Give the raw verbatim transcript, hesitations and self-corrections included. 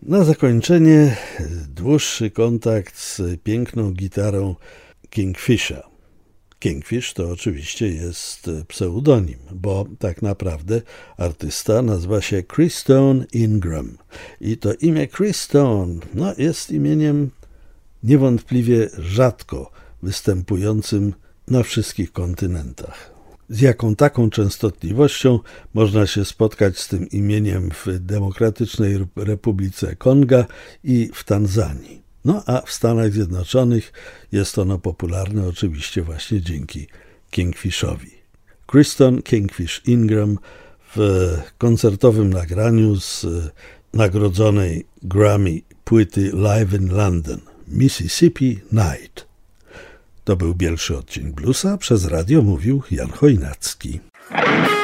Na zakończenie dłuższy kontakt z piękną gitarą Kingfisha. Kingfish to oczywiście jest pseudonim, bo tak naprawdę artysta nazywa się Chris Stone Ingram. I to imię Chris Stone no, jest imieniem niewątpliwie rzadko występującym na wszystkich kontynentach. Z jaką taką częstotliwością można się spotkać z tym imieniem w Demokratycznej Republice Konga i w Tanzanii. No a w Stanach Zjednoczonych jest ono popularne oczywiście właśnie dzięki Kingfishowi. Kristen Kingfish Ingram w koncertowym nagraniu z nagrodzonej Grammy płyty Live in London, Mississippi Night. To był Bielszy Odcień Bluesa, przez radio mówił Jan Chojnacki.